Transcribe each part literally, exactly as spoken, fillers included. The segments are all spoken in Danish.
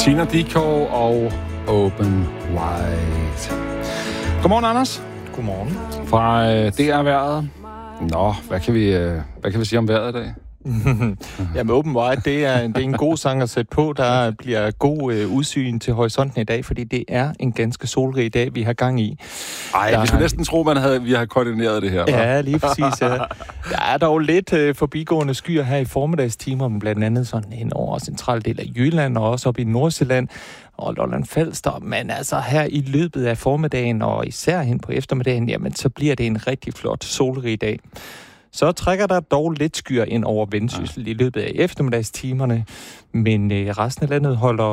Tina Dickow og Open Wide. Godmorgen, Anders. Godmorgen. Fra øh, D R Vejret. Nå, hvad kan vi, øh, hvad kan vi sige om vejret i dag? Jamen, Open Wide, det er, det er en god sang at sætte på. Der bliver god øh, udsyn til horisonten i dag, fordi det er en ganske solrig dag, vi har gang i. Ej, der... vi skulle næsten tro, man havde, vi har koordineret det her. Hva? Ja, lige præcis. Ja. Der er dog lidt øh, forbigående skyer her i formiddagstimerne, blandt andet sådan hen over central del af Jylland og også op i Nordsjælland og Lolland-Falster. Men altså her i løbet af formiddagen og især hen på eftermiddagen, jamen så bliver det en rigtig flot solrig dag. Så trækker der dog lidt skyer ind over Vendsyssel ja. i løbet af eftermiddagstimerne, men øh, resten af landet holder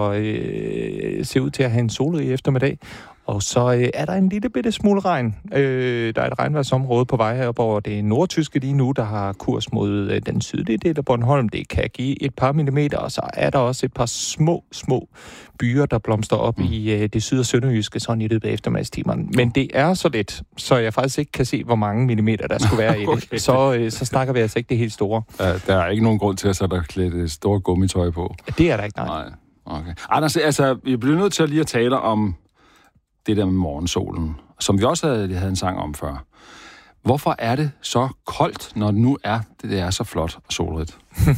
øh, ser ud til at have en solrig eftermiddag. Og så øh, er der en lille bitte smule regn. Øh, der er et regnværsområde på vej op over det nordtyske lige nu, der har kurs mod øh, den sydlige del af Bornholm. Det kan give et par millimeter, og så er der også et par små, små byer, der blomster op mm. i øh, det syd- og sønderjyske sådan i løbet af eftermiddagstimerne. Men det er så lidt, så jeg faktisk ikke kan se, hvor mange millimeter der skulle være i det. okay. Så, øh, så snakker vi altså ikke det helt store. Ja, der er ikke nogen grund til at sætte klædt et stort gummitøj på. Det er der ikke, nej. nej. Okay. Anders, altså, vi bliver nødt til at lige at tale om det der med morgensolen, som vi også havde, havde en sang om før. Hvorfor er det så koldt, når det nu er, det, det er så flot og solrigt?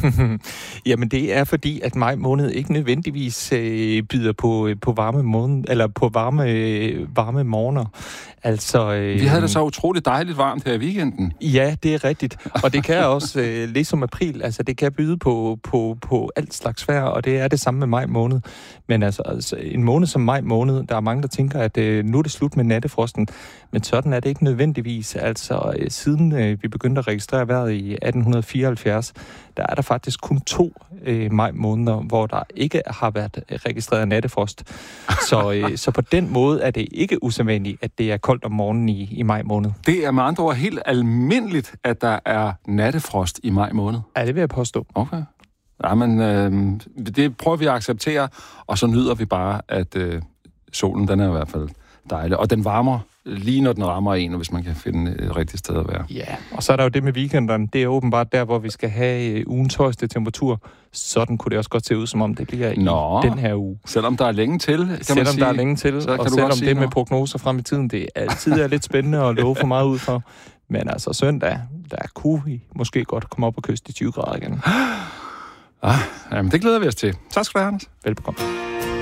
Jamen det er fordi, at maj måned ikke nødvendigvis øh, byder på, på varme måned, eller på varme, øh, varme morgener. Altså, øh, vi havde det så utroligt dejligt varmt her i weekenden. Ja, det er rigtigt. Og det kan også, øh, ligesom april, altså det kan byde på, på, på alt slags vejr, og det er det samme med maj måned. Men altså, altså en måned som maj måned, der er mange, der tænker, at øh, nu er det slut med nattefrosten. Men sådan er det ikke nødvendigvis. Altså, øh, siden øh, vi begyndte at registrere vejret i atten fireoghalvfjerds, der er der faktisk kun to øh, maj måneder, hvor der ikke har været registreret nattefrost. Så, øh, så på den måde er det ikke usædvanligt, at det er koldt om morgenen i, i maj måned. Det er med andre ord helt almindeligt, at der er nattefrost i maj måned? Ja, det vil jeg påstå. Okay. Ja, men øh, det prøver vi at acceptere, og så nyder vi bare, at øh, solen, den er i hvert fald dejlig. Og den varmer lige når den rammer en, hvis man kan finde et rigtigt sted at være. Ja, og så er der jo det med weekenderne. Det er åbenbart der, hvor vi skal have ugens højeste temperatur. Sådan kunne det også godt se ud, som om det bliver Nå, i den her uge. Selvom der er længe til, kan selvom man sige. der er længe til, og selvom det med noget. Prognoser frem i tiden, det er altid er lidt spændende at love for meget ud for. Men altså søndag, der kunne vi måske godt komme op og kysse de tyve grader igen. Ah, jamen, det glæder vi os til. Tak skal du have, Anders. Velbekomme.